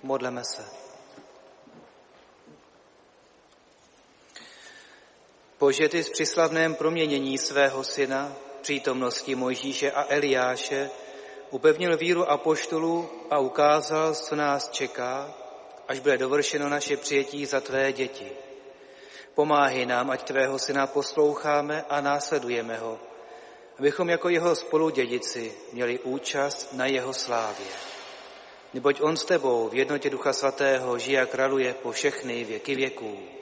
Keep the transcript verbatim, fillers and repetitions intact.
Modleme se. Bože, ty při slavném proměnění svého syna, přítomnosti Mojžíše a Eliáše, upevnil víru apoštolů a ukázal, co nás čeká, až bude dovršeno naše přijetí za tvé děti. Pomáhej nám, ať tvého syna posloucháme a následujeme ho, abychom jako jeho spoludědici měli účast na jeho slávě. Neboť on s tebou v jednotě Ducha Svatého žije a králuje po všechny věky věků.